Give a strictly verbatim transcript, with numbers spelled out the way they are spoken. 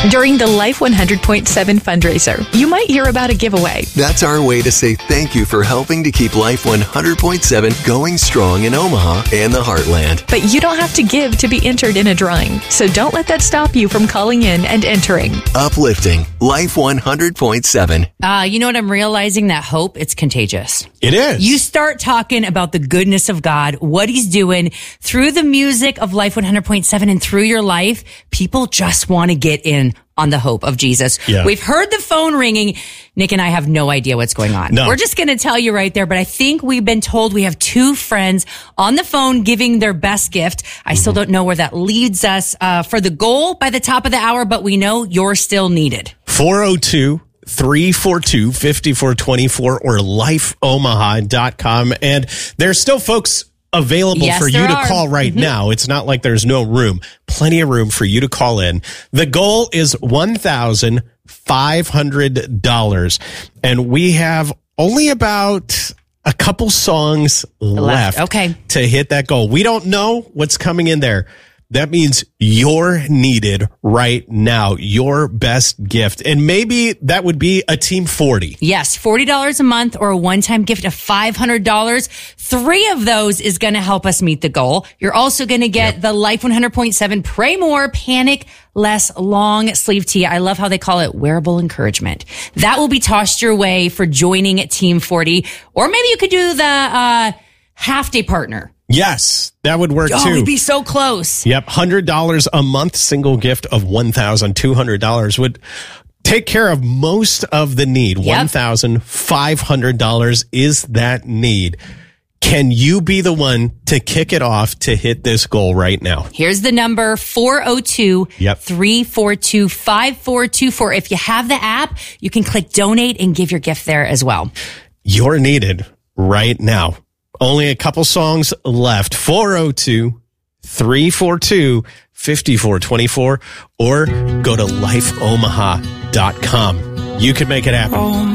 During the Life one hundred point seven fundraiser, you might hear about a giveaway. That's our way to say thank you for helping to keep Life one hundred point seven going strong in Omaha and the Heartland. But you don't have to give to be entered in a drawing, so don't let that stop you from calling in and entering. Uplifting Life one hundred point seven. Uh, you know what I'm realizing? That hope, it's contagious. It is. You start talking about the goodness of God, what he's doing through the music of Life one hundred point seven and through your life. People just want to get in on the hope of Jesus. Yeah. We've heard the phone ringing. Nick and I have no idea what's going on. No. We're just going to tell you right there, but I think we've been told we have two friends on the phone giving their best gift. I mm-hmm. still don't know where that leads us uh, for the goal by the top of the hour, but we know you're still needed. four oh two, three four two, five four two four or life omaha dot com. And there's still folks available yes, for you to are. call right mm-hmm. now. It's not like there's no room. Plenty of room for you to call in. The goal is one thousand five hundred dollars. And we have only about a couple songs left, left okay. to hit that goal. We don't know what's coming in there. That means you're needed right now, your best gift. And maybe that would be a Team forty. Yes, forty dollars a month or a one-time gift of five hundred dollars. Three of those is going to help us meet the goal. You're also going to get yep. the Life one hundred point seven Pray More, Panic Less long sleeve tee. I love how they call it wearable encouragement. That will be tossed your way for joining Team forty. Or maybe you could do the uh half-day partner. Yes, that would work oh, too. We'd be so close. Yep, one hundred dollars a month, single gift of one thousand two hundred dollars would take care of most of the need. Yep. one thousand five hundred dollars is that need. Can you be the one to kick it off to hit this goal right now? Here's the number, four oh two, three four two, five four two four. If you have the app, you can click donate and give your gift there as well. You're needed right now. Only a couple songs left. four oh two, three four two, five four two four or go to life omaha dot com. You can make it happen.